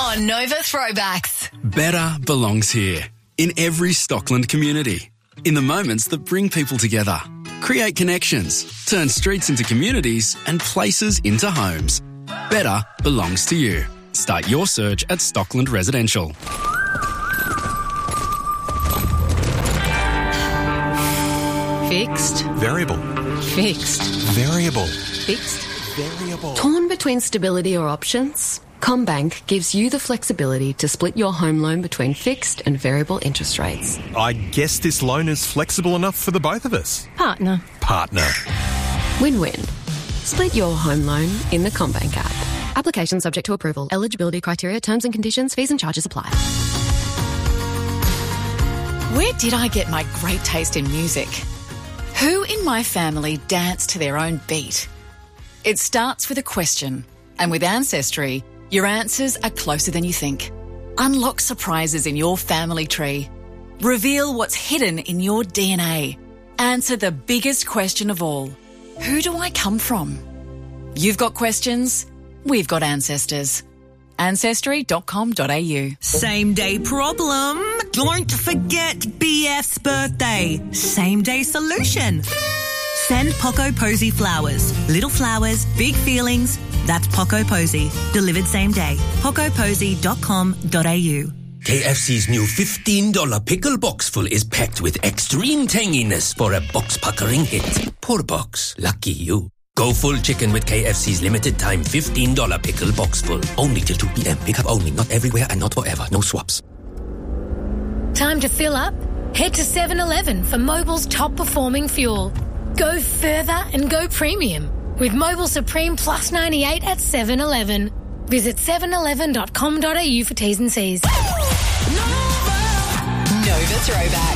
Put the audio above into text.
on Nova Throwbacks. Better belongs here, in every Stockland community. In the moments that bring people together, create connections, turn streets into communities and places into homes. Better belongs to you. Start your search at Stockland Residential. Fixed. Variable. Fixed. Variable. Fixed. Variable. Torn between stability or options? CommBank gives you the flexibility to split your home loan between fixed and variable interest rates. I guess this loan is flexible enough for the both of us. Partner. Win-win. Split your home loan in the CommBank app. Application subject to approval. Eligibility criteria, terms and conditions, fees and charges apply. Where did I get my great taste in music? Who in my family danced to their own beat? It starts with a question, and with Ancestry, your answers are closer than you think. Unlock surprises in your family tree. Reveal what's hidden in your DNA. Answer the biggest question of all. Who do I come from? You've got questions, we've got ancestors. Ancestry.com.au. Same day problem? Don't forget BF's birthday. Same day solution. Send Poco Posy flowers. Little flowers, big feelings. That's Poco Posy. Delivered same day. pocoposy.com.au. KFC's new $15 pickle box full is packed with extreme tanginess for a box-puckering hit. Poor box. Lucky you. Go full chicken with KFC's limited time $15 pickle box full. Only till 2 p.m. Pick up only. Not everywhere and not forever. No swaps. Time to fill up? Head to 7-Eleven for Mobil's top-performing fuel. Go further and go premium with Mobil Supreme Plus 98 at 7-Eleven. Visit 7eleven.com.au for T's and C's. Nova Throwbacks.